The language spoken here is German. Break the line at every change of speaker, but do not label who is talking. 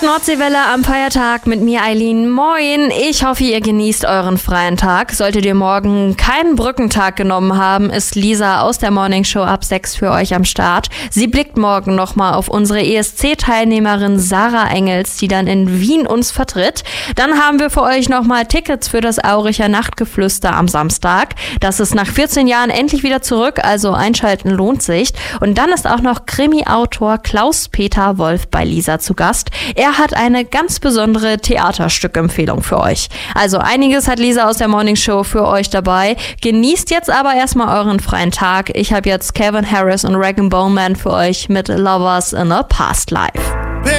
Nordseewelle am Feiertag mit mir, Eileen. Moin, ich hoffe, ihr genießt euren freien Tag. Solltet ihr morgen keinen Brückentag genommen haben, ist Lisa aus der Morningshow ab 6 für euch am Start. Sie blickt morgen nochmal auf unsere ESC-Teilnehmerin Sarah Engels, die dann in Wien uns vertritt. Dann haben wir für euch nochmal Tickets für das Auricher Nachtgeflüster am Samstag. Das ist nach 14 Jahren endlich wieder zurück, also einschalten lohnt sich. Und dann ist auch noch Krimi-Autor Klaus-Peter Wolf bei Lisa zu Gast. Er hat eine ganz besondere Theaterstückempfehlung für euch. Also einiges hat Lisa aus der Morningshow für euch dabei. Genießt jetzt aber erstmal euren freien Tag. Ich habe jetzt Calvin Harris und Rag & Bone Man für euch mit Lovers in a Past Life.